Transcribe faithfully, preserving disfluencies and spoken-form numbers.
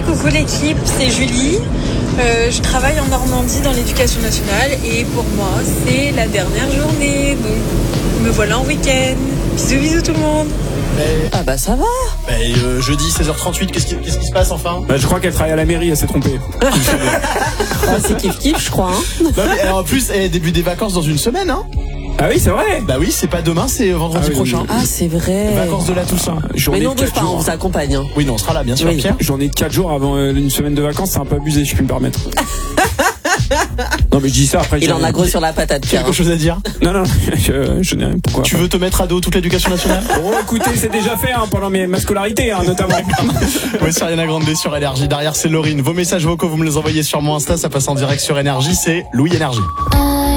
Oui, coucou l'équipe, c'est Julie. Euh, je travaille en Normandie dans l'éducation nationale et pour moi, c'est la dernière journée. Donc, me voilà en week-end. Bisous, bisous tout le monde. Mais... Ah bah ça va. Bah, euh, jeudi seize heures trente-huit, qu'est-ce qui, qu'est-ce qui se passe enfin? Bah, je crois qu'elle travaille à la mairie, elle s'est trompée. Ah, c'est kiff kiff, je crois. Hein. Non, mais, alors, en plus, eh, début des vacances dans une semaine, hein? Ah oui, c'est vrai. Bah oui, c'est pas demain, c'est vendredi Ah oui, prochain. oui, Ah c'est vrai. Vacances de la Toussaint. Journée Mais non, de bouge quatre pas, on jours. vous accompagne. Hein. Oui, non, on sera là, bien sûr, Oui. Pierre. J'en ai quatre jours avant euh, une semaine de vacances, c'est un peu abusé, je puis me permettre. Non mais je dis ça après. Il j'ai- en a gros sur la patate, Pierre. Quelque chose à dire? Non non, je, je n'ai rien. Pourquoi? Tu veux te mettre à dos toute l'éducation nationale? Oh écoutez, c'est déjà fait hein, pendant mes, ma scolarité hein, notamment. Oui, c'est Ariana Grande sur Énergie. Derrière, c'est Laurine. Vos messages vocaux, vous me les envoyez sur mon Insta, ça passe en direct sur Énergie, c'est Louis Énergie.